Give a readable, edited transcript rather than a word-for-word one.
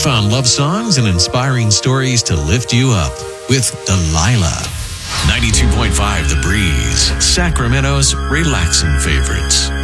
Found love songs and inspiring stories to lift you up with Delilah. 92.5 The Breeze, Sacramento's relaxing favorites.